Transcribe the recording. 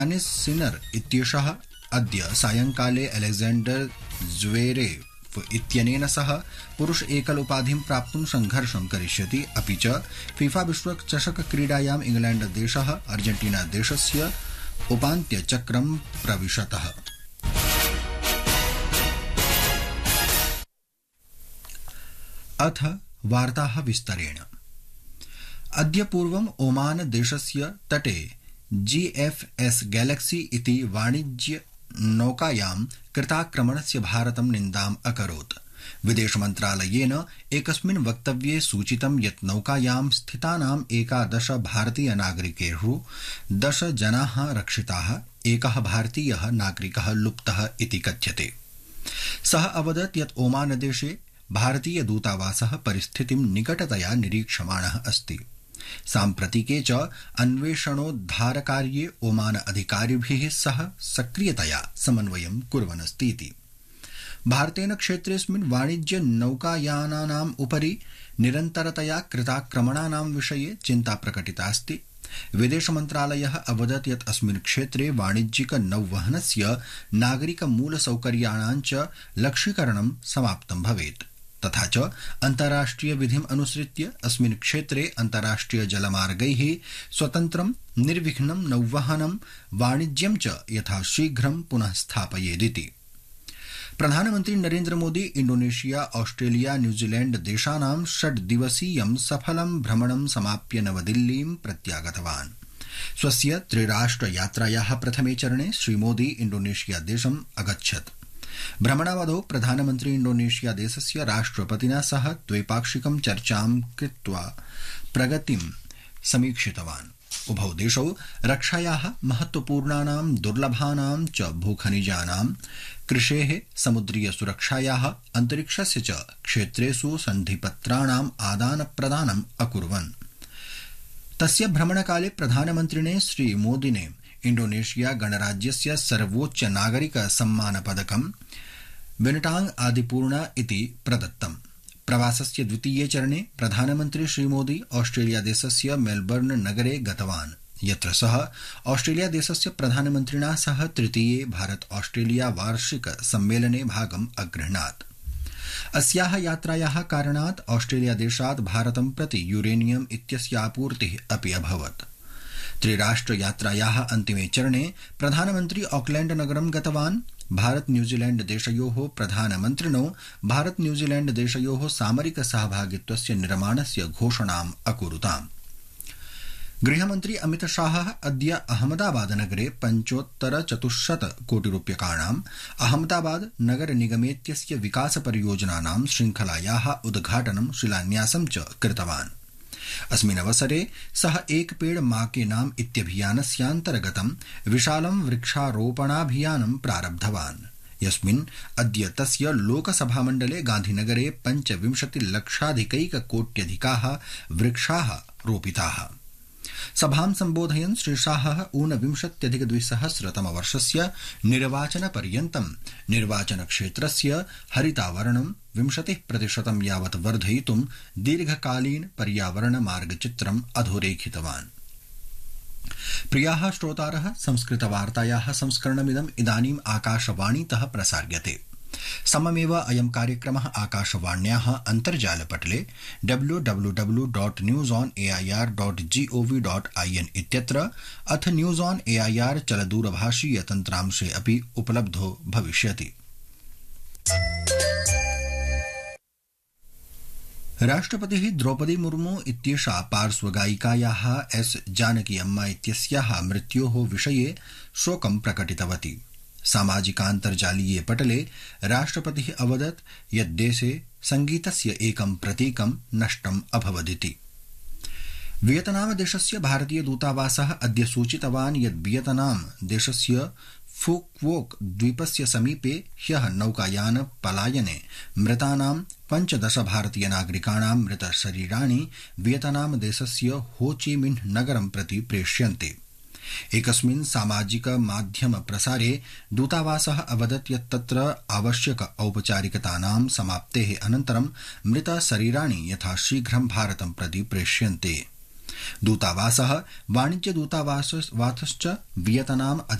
Yannis Sinner इत्येषः अद्य सायंकाले अलेक्जेंडर ज्वेरेव इत्यनेन सह पुरुष एकल उपाधिं प्राप्तुं संघर्षं करिष्यति। अपि च फीफा विश्वचषक क्रीडायाम् इंग्लैंड देशः अर्जेंटीना देशस्य उपान्त्यचक्रं प्रविशतः। अथ वार्ताः विस्तरेण। अद्य पूर्वम् ओमान देशस्य तटे GFS गैलेक्सी इति वाणिज्य नौकायां कृताक्रमणस्य भारतं निन्दाम् अकरोत्। विदेश मन्त्रालयेन एकस्मिन् वक्तव्ये सूचितं यत् नौकायां स्थितानाम् 11 भारतीय नागरिकेषु 10 जनाः रक्षिताः, एकः भारतीयः नागरिकः लुप्तः इति कथ्यते। सः अवदत् यत् ओमान देशे भारतीय दूतावासः परिस्थितिं निकटतया निरीक्षमाणः अस्ति। साम्प्रतिके च अन्वेषणोद्धारकार्ये ओमान अधिकारिभिः सह सक्रियतया समन्वयं कुर्वन् अस्ति इति। भारतेन क्षेत्रेऽस्मिन् वाणिज्य नौकायानानाम् उपरि निरन्तरतया कृताक्रमणानां विषये चिन्ता प्रकटिता अस्ति। विदेश मन्त्रालयः अवदत् यत् अस्मिन् क्षेत्रे वाणिज्यिक नौवहनस्य नागरिक मूलसौकर्याणां च लक्ष्यीकरणं समाप्तं भवेत्। तथा च अन्ताराष्ट्रिय विधिम् अनुसृत्य अस्मिन् क्षेत्रे अन्ताराष्ट्रिय जलमार्गैः स्वतन्त्रं निर्विघ्नं नौवहनं वाणिज्यं च यथाशीघ्रं पुनः स्थापयेदिति। प्रधानमन्त्री नरेन्द्र मोदी इंडोनेशिया, ऑस्ट्रेलिया, न्यूजीलैंड देशानां 6 दिवसीयं सफलं भ्रमणं समाप्य नवदिल्लीं प्रत्यागतवान्। स्वस्य त्रिराष्ट्र यात्रायाः प्रथमे चरणे श्रीमोदी इंडोनेशिया देशम् अगच्छत्। भ्रमणावधौ प्रधानमन्त्री इंडोनेशिया देशस्य राष्ट्रपतिना सह द्वैपाक्षिकं चर्चां कृत्वा प्रगतिं समीक्षितवान्। उभौ देशौ रक्षायाः महत्वपूर्णानां दुर्लभानां च भूखनिजानां, कृषेः, समुद्रीय सुरक्षायाः, अन्तरिक्षस्य च क्षेत्रेषु सन्धिपत्राणाम् आदानप्रदानम् अकुर्वन्। तस्य भ्रमणकाले प्रधानमन्त्रिणे श्रीमोदिने इंडोनेशिया गणराज्यस्य सर्वोच्च नागरिक सम्मान पदकं बिनटांग आदिपूर्णा इति प्रदत्तम्। प्रवासस्य द्वितीये चरणे प्रधानमन्त्री श्रीमोदी ऑस्ट्रेलिया देशस्य मेलबर्न नगरे गतवान्, यत्र सः ऑस्ट्रेलिया देशस्य प्रधानमन्त्रिणा सह तृतीये भारत ऑस्ट्रेलिया वार्षिक सम्मेलने भागम् अगृह्णात्। अस्याः यात्रायाः कारणात् ऑस्ट्रेलिया देशात् भारतं प्रति यूरेनियम इत्यस्य आपूर्तिः अपि अभवत्। त्रिराष्ट्र यात्रायाः अन्तिमे चरणे प्रधानमन्त्री ऑकलैंड नगरं गतवान्। भारत न्यूजीलैंड देशयोः प्रधानमन्त्रिणो भारत न्यूजीलैंड देशयोः सामरिक सहभागित्वस्य निर्माणस्य घोषणाम् अकुरुताम्। गृहमन्त्री अमित शाहः अद्य अहमदाबाद नगरे 75 कोटिरूप्यकाणाम् अहमदाबाद नगर निगमेत्यस्य विकास परियोजनानां श्रृंखलायाः उद्घाटनं शिलान्यासं च कृतवान्। अस्मिन् अवसरे सः एक पेड़ मां के नाम इत्यभियानस्यान्तर्गतं विशालं वृक्षारोपणाभियानं प्रारब्धवान्, यस्मिन् अद्य तस्य लोकसभामण्डले गान्धीनगरे 25 लक्षाधिकैककोट्यधिकाः वृक्षाः रोपिताः। सभां सम्बोधयन् श्री शाहः ऊनविंशत्यधिक-द्विसहस्रतमवर्षस्य निर्वाचनपर्यन्तं निर्वाचनक्षेत्रस्य हरितावरणं 20% यावत् वर्धयितुं दीर्घकालीन पर्यावरण मार्गचित्रम् अधोरेखितवान्। प्रियाः श्रोतारः, संस्कृतवार्तायाः संस्करणमिदम् इदानीम् आकाशवाणीतः प्रसार्यते। सममेव अयं कार्यक्रमः आकाशवाण्याः अन्तर्जालपटले www.newsonair.gov.in इत्यत्र अथ न्यूज ऑन एआईआर चलदूरभाषीय तन्त्रांशे अपि उपलब्धो भविष्यति। राष्ट्रपतिः द्रौपदी मुर्मू इत्येषा पार्श्वगायिकायाः एस जानकी अम्मा इत्यस्याः मृत्योः विषये शोकं प्रकटितवती। सामाजिकान्तर्जालीये पटले राष्ट्रपतिः अवदत् यत् देशे संगीतस्य एकं प्रतीकं नष्टम् अभवदिति। वियतनाम देशस्य भारतीय दूतावासः अद्य सूचितवान् यत् वियतनाम देशस्य फुक्वोक द्वीपस्य समीपे ह्यः नौकायान पलायने मृतानां 15 भारतीय नागरिकाणां मृतशरीराणि वियतनाम देशस्य होचिमिन्ह नगरं प्रति प्रेष्यन्ते। एकस्मिन् सामाजिक माध्यम प्रसारे दूतावासः अवदत् यत् तत्र आवश्यक औपचारिकतानां समाप्तेः अनन्तरं मृतशरीराणि यथाशीघ्रं भारतं प्रति प्रेष्यन्ते। दूतावासः वाणिज्य दूतावासश्च वियतनाम